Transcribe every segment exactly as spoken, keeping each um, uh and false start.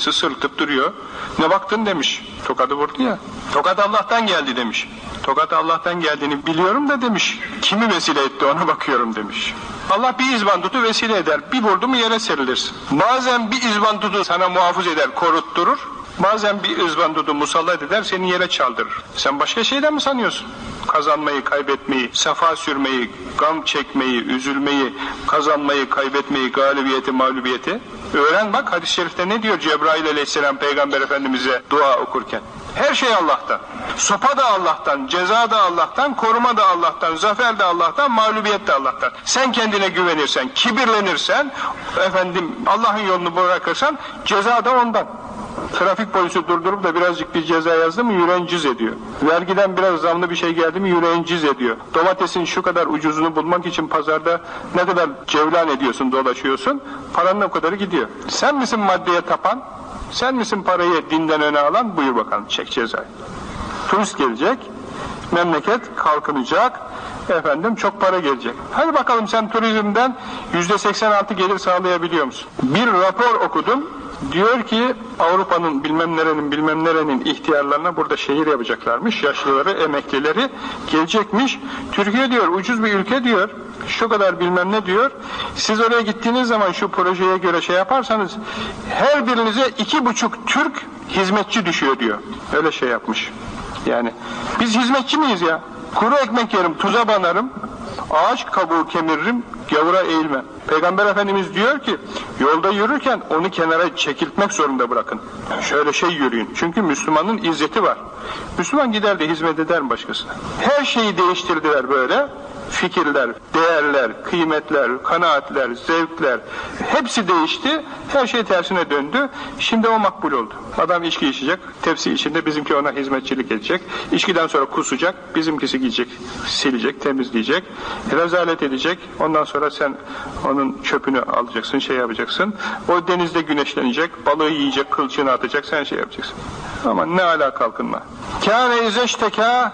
eniştesi sırtıp duruyor. Ne baktın demiş. Tokadı vurdu ya. Tokat Allah'tan geldi demiş. Tokat Allah'tan geldiğini biliyorum da demiş. Kimi vesile etti ona bakıyorum demiş. Allah bir izbandutu vesile eder. Bir vurdu mu yere serilirsin. Bazen bir izbandutu sana muhafız eder, korutturur. Bazen bir izbandutu musallat eder, seni yere çaldırır. Sen başka şeyden mi sanıyorsun? Kazanmayı, kaybetmeyi, safa sürmeyi, gam çekmeyi, üzülmeyi, kazanmayı, kaybetmeyi, galibiyeti, mağlubiyeti. Öğren bak, hadis-i şerifte ne diyor Cebrail aleyhisselam Peygamber Efendimiz'e dua okurken? Her şey Allah'tan. Sopa da Allah'tan, ceza da Allah'tan, koruma da Allah'tan, zafer de Allah'tan, mağlubiyet de Allah'tan. Sen kendine güvenirsen, kibirlenirsen, efendim Allah'ın yolunu bırakırsan, ceza da ondan. Trafik polisi durdurup da birazcık bir ceza yazdı mı yüreğin cız ediyor. Vergiden biraz zamlı bir şey geldi mi yüreğin cız ediyor. Domatesin şu kadar ucuzunu bulmak için pazarda ne kadar cevlan ediyorsun, dolaşıyorsun, paranın o kadarı gidiyor. Sen misin maddeye tapan? Sen misin parayı dinden öne alan? Buyur bakalım, çek cezayı. Turist gelecek, memleket kalkınacak, efendim çok para gelecek. Hadi bakalım sen turizmden yüzde seksen altı gelir sağlayabiliyor musun? Bir rapor okudum. Diyor ki Avrupa'nın bilmem nerenin bilmem nerenin ihtiyarlarına burada şehir yapacaklarmış, yaşlıları, emeklileri gelecekmiş. Türkiye diyor ucuz bir ülke diyor, şu kadar bilmem ne diyor. Siz oraya gittiğiniz zaman şu projeye göre şey yaparsanız her birinize iki buçuk Türk hizmetçi düşüyor diyor. Öyle şey yapmış. Yani biz hizmetçi miyiz ya? Kuru ekmek yerim, tuza banarım, ağaç kabuğu kemiririm, gavura eğilmem. Peygamber Efendimiz diyor ki yolda yürürken onu kenara çekiltmek zorunda bırakın. Şöyle şey yürüyün. Çünkü Müslümanın izzeti var. Müslüman gider de hizmet eder mi başkasına? Her şeyi değiştirdiler böyle. Fikirler, değerler, kıymetler, kanaatler, zevkler hepsi değişti. Her şey tersine döndü. Şimdi o makbul oldu. Adam içki içecek, tepsi içinde bizimki ona hizmetçilik edecek. İçkiden sonra kusacak, bizimkisi gidecek, silecek, temizleyecek, rezalet edecek. Ondan sonra sen onun çöpünü alacaksın, şey yapacaksın. O denizde güneşlenecek, balığı yiyecek, kılçığını atacak, sen şey yapacaksın. Ama ne ala kalkınma. Kâne izeştekâ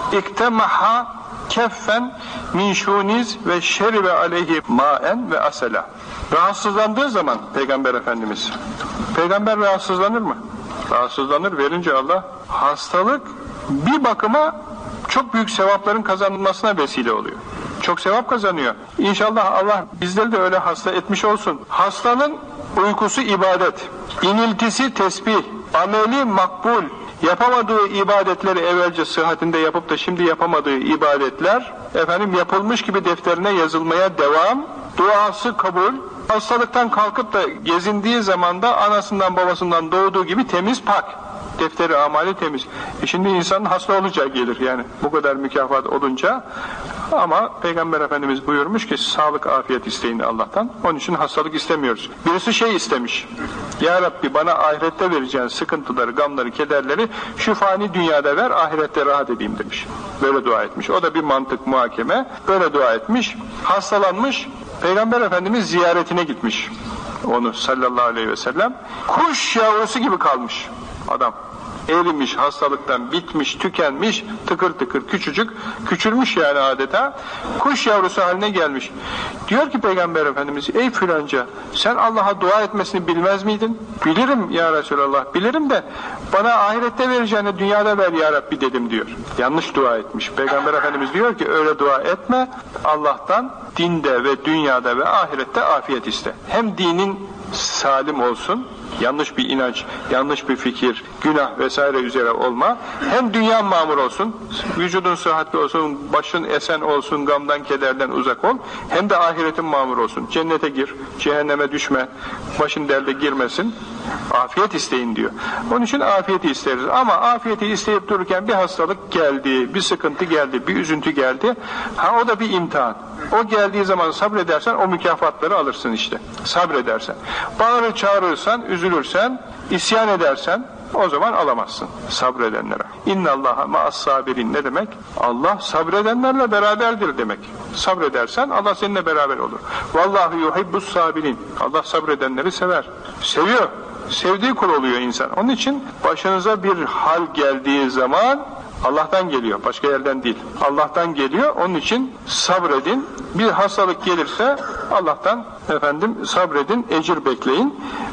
iktemaha keffen min şuniz ve şeribe aleyhi maen ve asela. Rahatsızlandığı zaman Peygamber Efendimiz, Peygamber rahatsızlanır mı? Rahatsızlanır, verince Allah hastalık bir bakıma çok büyük sevapların kazanılmasına vesile oluyor. Çok sevap kazanıyor. İnşallah Allah bizleri de öyle hasta etmiş olsun. Hastanın uykusu ibadet, iniltisi tesbih, ameli makbul. Yapamadığı ibadetleri evvelce sıhhatinde yapıp da şimdi yapamadığı ibadetler efendim yapılmış gibi defterine yazılmaya devam, duası kabul, hastalıktan kalkıp da gezindiği zamanda anasından babasından doğduğu gibi temiz pak, defteri amali temiz. E şimdi insanın hasta olacağı gelir yani bu kadar mükafat olunca. Ama Peygamber Efendimiz buyurmuş ki sağlık afiyet isteyin Allah'tan. Onun için hastalık istemiyoruz. Birisi şey istemiş. Ya Rabbi bana ahirette vereceğin sıkıntıları, gamları, kederleri şu fani dünyada ver, ahirette rahat edeyim demiş. Böyle dua etmiş. O da bir mantık, muhakeme. Böyle dua etmiş. Hastalanmış. Peygamber Efendimiz ziyaretine gitmiş. Onu sallallahu aleyhi ve sellem. Kuş yavrusu gibi kalmış adam. Erimiş, hastalıktan bitmiş, tükenmiş, tıkır tıkır küçücük, küçülmüş yani adeta, kuş yavrusu haline gelmiş. Diyor ki Peygamber Efendimiz, ey filanca, sen Allah'a dua etmesini bilmez miydin? Bilirim ya Resulallah, bilirim de bana ahirette vereceğini dünyada ver ya Rabbi dedim diyor. Yanlış dua etmiş. Peygamber Efendimiz diyor ki öyle dua etme, Allah'tan dinde ve dünyada ve ahirette afiyet iste. Hem dinin salim olsun, yanlış bir inanç, yanlış bir fikir, günah vesaire üzere olma, hem dünya mamur olsun, vücudun sıhhatli olsun, başın esen olsun, gamdan kederden uzak ol, hem de ahiretin mamur olsun. Cennete gir, cehenneme düşme, başın derde girmesin, afiyet isteyin diyor. Onun için afiyeti isteriz. Ama afiyeti isteyip dururken bir hastalık geldi, bir sıkıntı geldi, bir üzüntü geldi. Ha o da bir imtihan. O geldiği zaman sabredersen o mükafatları alırsın işte. Sabredersen. Bağırır çağırırsan, üzülürsen, isyan edersen o zaman alamazsın sabredenlere. İnnallaha ma'as-sabirin ne demek? Allah sabredenlerle beraberdir demek. Sabredersen Allah seninle beraber olur. Vallahu yuhibbus-sabirin. Allah sabredenleri sever. Seviyor. Sevdiği kul oluyor insan. Onun için başınıza bir hal geldiği zaman Allah'tan geliyor, başka yerden değil. Allah'tan geliyor, onun için sabredin. Bir hastalık gelirse Allah'tan efendim sabredin, ecir bekleyin.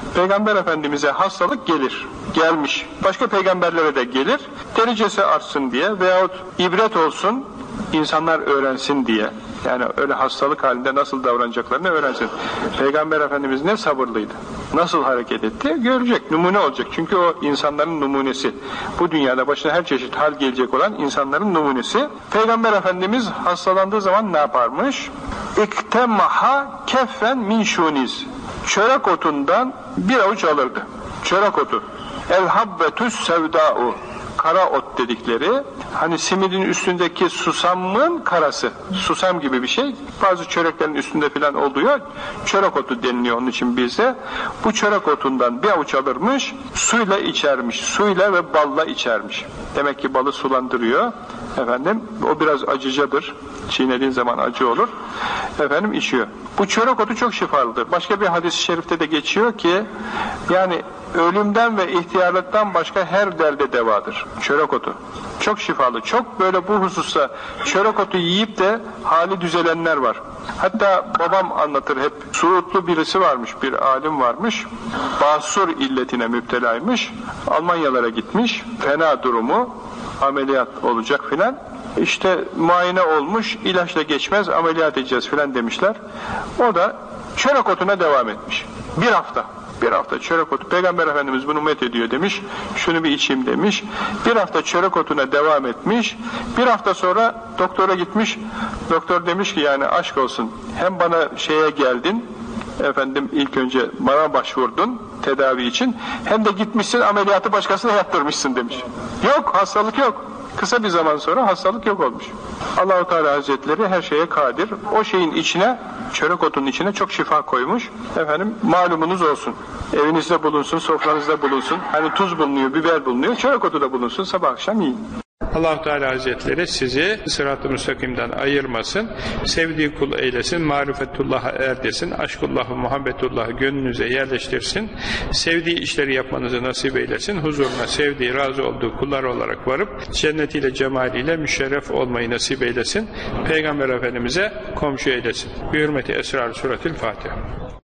Peygamber Efendimiz'e hastalık gelir, gelmiş. Başka peygamberlere de gelir, derecesi artsın diye veyahut ibret olsun, insanlar öğrensin diye. Yani öyle hastalık halinde nasıl davranacaklarını öğrensin. Peygamber Efendimiz ne sabırlıydı, nasıl hareket etti görecek, numune olacak. Çünkü o insanların numunesi. Bu dünyada başına her çeşit hal gelecek olan insanların numunesi. Peygamber Efendimiz hastalandığı zaman ne yaparmış? İktemaha keffen min şuniz. Çörek otundan bir avuç alırdı. Çörek otu. El habbetus sevda'u. Kara ot dedikleri, hani simidin üstündeki susamın karası, susam gibi bir şey, bazı çöreklerin üstünde filan oluyor, çörek otu deniliyor onun için bizde. Bu çörek otundan bir avuç alırmış, suyla içermiş, suyla ve balla içermiş. Demek ki balı sulandırıyor, efendim, o biraz acıcadır, çiğnediğin zaman acı olur, efendim içiyor. Bu çörek otu çok şifalıdır. Başka bir hadis-i şerifte de geçiyor ki, yani ölümden ve ihtiyarlıktan başka her derde devadır. Çörek otu. Çok şifalı. Çok böyle bu hususta çörek otu yiyip de hali düzelenler var. Hatta babam anlatır hep. Suudlu birisi varmış, bir alim varmış. Basur illetine müptelaymış. Almanyalara gitmiş. Fena durumu. Ameliyat olacak filan. İşte muayene olmuş. İlaçla geçmez, ameliyat edeceğiz filan demişler. O da çörek otuna devam etmiş. Bir hafta. Bir hafta çörek otu, Peygamber Efendimiz bunu met ediyor demiş, şunu bir içeyim demiş, bir hafta çörek otuna devam etmiş, bir hafta sonra doktora gitmiş, doktor demiş ki yani aşk olsun, hem bana şeye geldin, efendim ilk önce bana başvurdun tedavi için, hem de gitmişsin ameliyatı başkasına yaptırmışsın demiş. Yok, hastalık yok. Kısa bir zaman sonra hastalık yok olmuş. Allah-u Teala Hazretleri her şeye kadir. O şeyin içine, çörek otunun içine çok şifa koymuş. Efendim malumunuz olsun. Evinizde bulunsun, sofranızda bulunsun. Hani tuz bulunuyor, biber bulunuyor. Çörek otu da bulunsun. Sabah akşam yiyin. Allah-u Teala Hazretleri sizi sırat-ı müstakimden ayırmasın, sevdiği kul eylesin, marifetullah'a erdesin, aşkullahı, muhabbetullahı gönlünüze yerleştirsin, sevdiği işleri yapmanızı nasip eylesin, huzuruna sevdiği, razı olduğu kullar olarak varıp, cennetiyle, cemaliyle müşerref olmayı nasip eylesin, Peygamber Efendimiz'e komşu eylesin. Bi hürmeti Esrar-ı Suratil Fatiha.